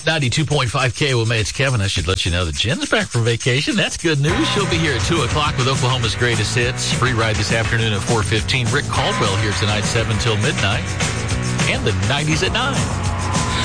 92.5 KOMA, it's Kevin. I should let you know that Jen's back from vacation. That's good news. She'll be here at 2 o'clock with Oklahoma's greatest hits. Free ride this afternoon at 4:15. Rick Caldwell here tonight, 7 till midnight. And the 90s at 9.